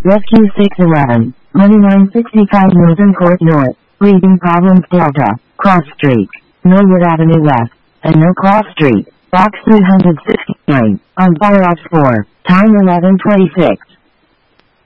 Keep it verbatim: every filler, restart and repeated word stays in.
Rescue six eleven, ninety-nine sixty-five Northern Court North, Breathing Problems Delta, Cross Street, Norwood Avenue West, and No Cross Street, Box three hundred sixty-nine, on Fireops four, time eleven twenty-six.